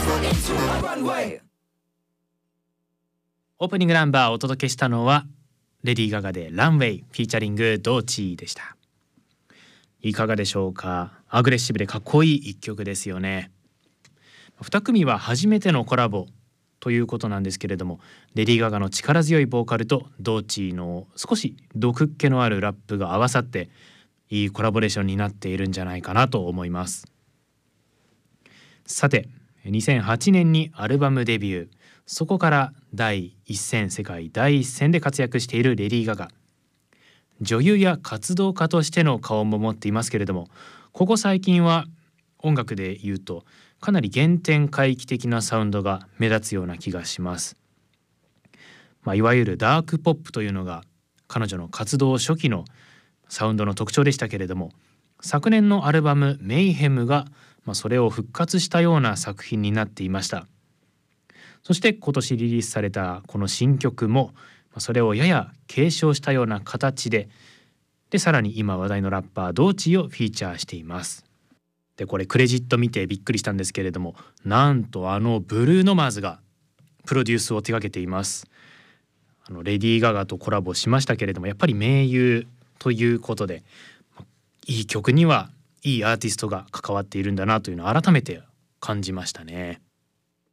オープニングナンバーをお届けしたのはレディー・ガガでランウェイフィーチャリングドーチーでした。いかがでしょうか。アグレッシブでかっこいい一曲ですよね。2組は初めてのコラボということなんですけれども、レディー・ガガの力強いボーカルとドーチーの少し毒っ気のあるラップが合わさっていいコラボレーションになっているんじゃないかなと思います。さて2008年にアルバムデビュー、そこから第一線、世界第一線で活躍しているレディー・ガガ。女優や活動家としての顔も持っていますけれども、ここ最近は音楽で言うとかなり原点回帰的なサウンドが目立つような気がします。いわゆるダークポップというのが彼女の活動初期のサウンドの特徴でしたけれども、昨年のアルバムメイヘムがそれを復活したような作品になっていました。そして今年リリースされたこの新曲もそれをやや継承したような形で、さらに今話題のラッパードーチーをフィーチャーしています。でこれクレジット見てびっくりしたんですけれども、なんとブルーノマーズがプロデュースを手掛けています。レディー・ガガとコラボしましたけれども、やっぱり盟友ということで、いい曲にはいいアーティストが関わっているんだなというのを改めて感じましたね。